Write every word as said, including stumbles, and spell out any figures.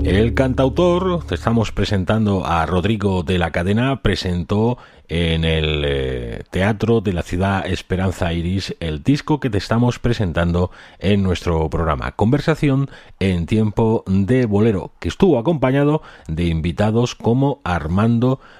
El cantautor, te estamos presentando a Rodrigo de la Cadena, presentó en el eh, Teatro de la Ciudad Esperanza Iris el disco que te estamos presentando en nuestro programa, Conversación en Tiempo de Bolero, que estuvo acompañado de invitados como Armando